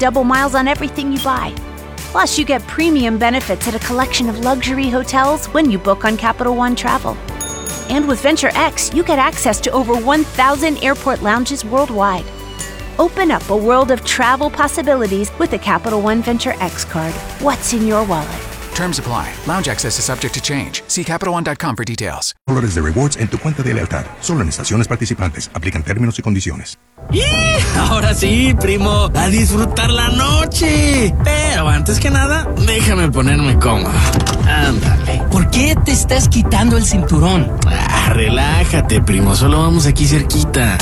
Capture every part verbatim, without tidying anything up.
double miles on everything you buy. Plus, you get premium benefits at a collection of luxury hotels when you book on Capital One Travel. And with Venture X, you get access to over one thousand airport lounges worldwide. Open up a world of travel possibilities with the Capital One Venture X card. What's in your wallet? Terms apply. Lounge access is subject to change. See Capital One dot com for details. Dólares de rewards en tu cuenta de lealtad. Solo en estaciones participantes. Aplican términos y condiciones. ¡Y! Ahora sí, primo, a disfrutar la noche. Pero antes que nada, déjame ponerme cómodo. Ándale. ¿Por qué te estás quitando el cinturón? Ah, relájate, primo. Solo vamos aquí cerquita.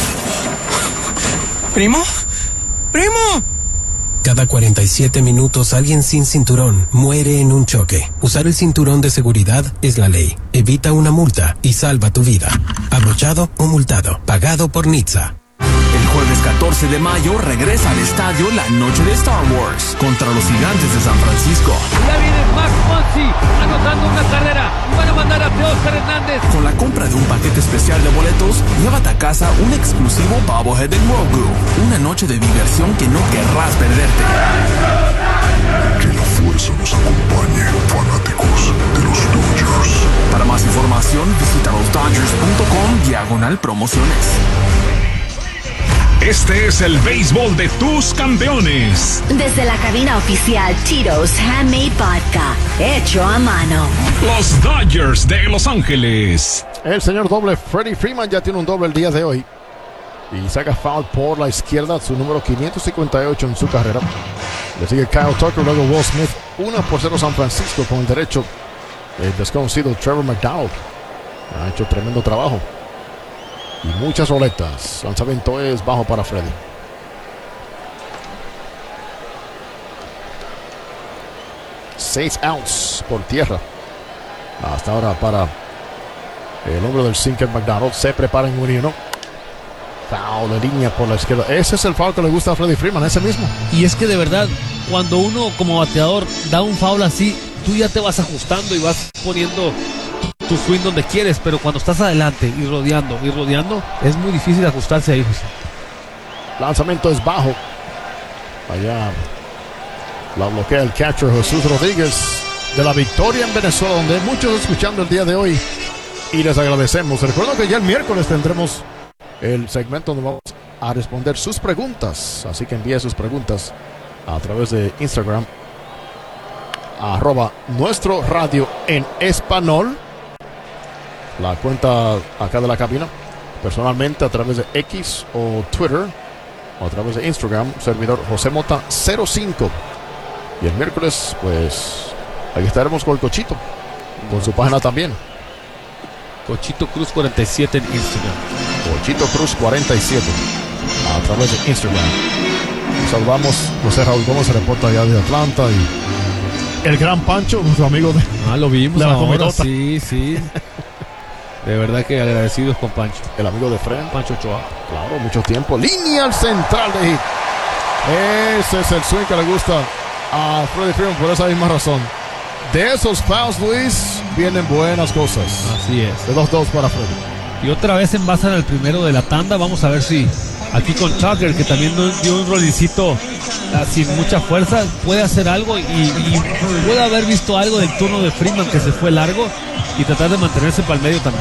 ¿Primo? ¡Primo! Cada cuarenta y siete minutos alguien sin cinturón muere en un choque. Usar el cinturón de seguridad es la ley. Evita una multa y salva tu vida. Abrochado o multado. Pagado por N H T S A. El jueves catorce de mayo regresa al estadio la noche de Star Wars contra los Gigantes de San Francisco. Ya viene Max Monsi anotando una carrera y van a mandar a Oscar Hernández. Con la compra de un paquete especial de boletos, llévate a casa un exclusivo bobblehead de Grogu. Una noche de diversión que no querrás perderte. Que la fuerza nos acompañe, fanáticos de los Dodgers. Para más información, visita los dodgers punto com diagonal promociones. Este es el béisbol de tus campeones. Desde la cabina oficial Tito's Handmade Vodka, hecho a mano. Los Dodgers de Los Ángeles. El señor doble Freddie Freeman ya tiene un doble el día de hoy. Y saca foul por la izquierda, su número quinientos cincuenta y ocho en su carrera. Le sigue Kyle Tucker, luego Will Smith. uno por cero San Francisco con el derecho. El desconocido Trevor McDowell ha hecho tremendo trabajo. Y muchas roletas. Lanzamiento es bajo para Freddy. Seis outs por tierra. Hasta ahora para el hombre del sinker McDonald. Se prepara en uno. Foul de línea por la izquierda. Ese es el foul que le gusta a Freddie Freeman, ese mismo. Y es que de verdad, cuando uno como bateador da un foul así, tú ya te vas ajustando y vas poniendo tu swing donde quieres, pero cuando estás adelante y rodeando y rodeando, es muy difícil ajustarse ahí, José. Lanzamiento es bajo. Allá la bloquea el catcher Jesús Rodríguez de la Victoria en Venezuela, donde hay muchos escuchando el día de hoy y les agradecemos. Recuerdo que ya el miércoles tendremos el segmento donde vamos a responder sus preguntas, así que envíe sus preguntas a través de Instagram, arroba nuestro radio en español, la cuenta acá de la cabina, personalmente a través de X o Twitter o a través de Instagram, servidor José Mota cero cinco. Y el miércoles pues aquí estaremos con el Cochito, con su página también, Cochito Cruz cuarenta y siete en Instagram. Cochito Cruz cuarenta y siete a través de Instagram. Saludamos José Raúl Gómez, se reporta allá de Atlanta, y el gran Pancho, nuestro amigo de, ah, lo vimos de la ahora, comidota. sí, sí. De verdad que agradecidos con Pancho. El amigo de Fred. Pancho Ochoa. Claro, mucho tiempo. Línea al central de hit. Ese es el swing que le gusta a Freddie Freeman por esa misma razón. De esos fouls, Luis, vienen buenas cosas. Así es. De dos dos para Freddie. Y otra vez envasan al primero de la tanda. Vamos a ver si aquí con Tucker, que también dio un rolicito uh, sin mucha fuerza, puede hacer algo y, y puede haber visto algo del turno de Freeman que se fue largo y tratar de mantenerse para el medio también.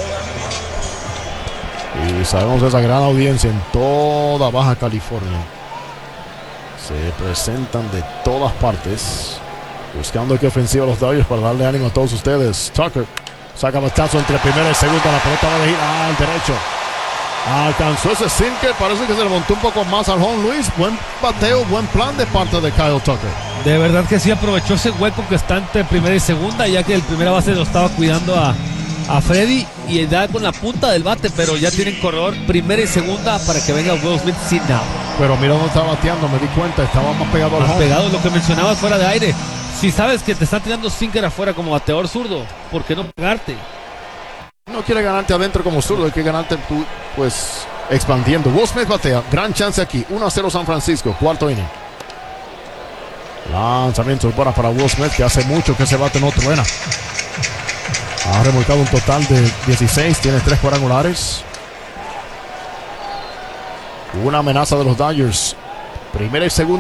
Y sabemos de esa gran audiencia en toda Baja California. Se presentan de todas partes buscando que ofensiva los Dodgers para darle ánimo a todos ustedes. Tucker saca batazo entre primera y segunda. La pelota va a ir al derecho. Alcanzó ese sinker. Parece que se le montó un poco más al home, Luis. Buen bateo, buen plan de parte de Kyle Tucker. De verdad que sí, aprovechó ese hueco que está entre primera y segunda, ya que el primera base lo estaba cuidando a, a Freddy y da con la punta del bate, pero ya tienen corredor primera y segunda para que venga Will Smith sin nada. Pero mira dónde estaba bateando, me di cuenta, estaba más pegado al más home. pegado, lo que mencionabas fuera de aire. Si sabes que te están tirando sinker afuera como bateador zurdo, ¿por qué no pegarte? No quiere ganarte adentro como zurdo, hay que ganarte tú, pues, expandiendo. Will Smith batea, gran chance aquí, uno a cero San Francisco, cuarto inning. Lanzamiento para para Will Smith, que hace mucho que ese bate no truena. Ha remolcado un total de dieciséis, tiene tres cuadrangulares. Una amenaza de los Dodgers. Primera y segunda.